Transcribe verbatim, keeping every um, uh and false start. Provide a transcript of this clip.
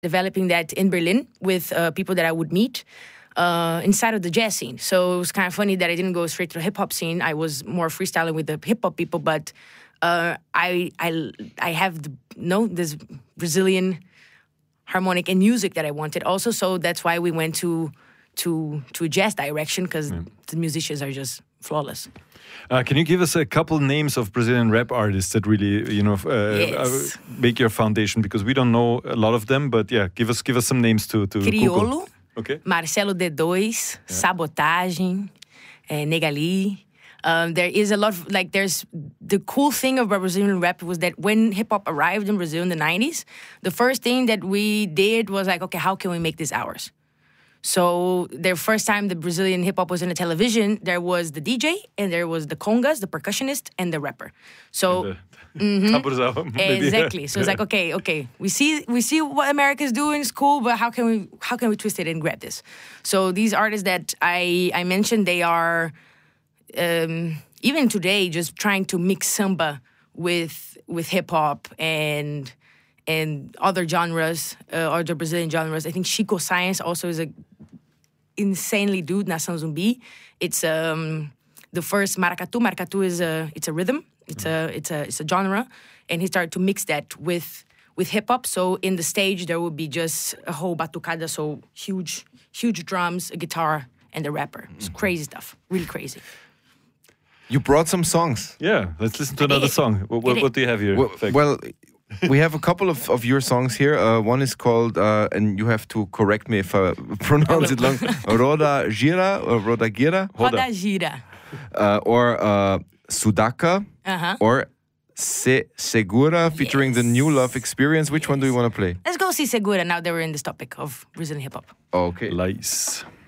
developing that in Berlin with uh, people that I would meet uh, inside of the jazz scene. So it was kind of funny that I didn't go straight to the hip hop scene. I was more freestyling with the hip hop people, but uh, I I I have the, no this Brazilian harmonic and music that I wanted also. So that's why we went to to to a jazz direction, because yeah. the musicians are just flawless. Uh, can you give us a couple names of Brazilian rap artists that really, you know, uh, yes. uh, make your foundation? Because we don't know a lot of them, but yeah, give us give us some names to to Criolo, Google. Okay. Marcelo D dois, yeah. Sabotagem, uh, Negali. Um, there is a lot of, like, there's the cool thing about Brazilian rap was that when hip hop arrived in Brazil in the nineties, the first thing that we did was like, okay, how can we make this ours? So the first time the Brazilian hip hop was in the television, there was the D J and there was the congas, the percussionist, and the rapper. So mm-hmm. exactly. So it's like, okay, okay, we see we see what America's doing is cool, but how can we how can we twist it and grab this? So these artists that I I mentioned, they are um, even today just trying to mix samba with with hip hop and. and other genres, uh, other Brazilian genres. I think Chico Science also is a insanely dude, Nação Zumbi. It's um, the first maracatu. Maracatu is a it's a rhythm. It's a it's a it's a genre, and he started to mix that with with hip hop. So in the stage there would be just a whole batucada, so huge huge drums, a guitar, and a rapper. It's crazy stuff, really crazy. You brought some songs. Yeah, let's listen to another song. What, what, what do you have here? Well. well we have a couple of, of your songs here. Uh, one is called, uh, and you have to correct me if I pronounce it wrong, Roda Gira or Roda Gira? Roda Gira. Uh, or uh, Sudaka. Uh-huh. Or Se Segura, featuring yes. the New Love Experience. Which yes. one do you want to play? Let's go see Segura now that we're in this topic of Brazilian hip-hop. Okay. Nice.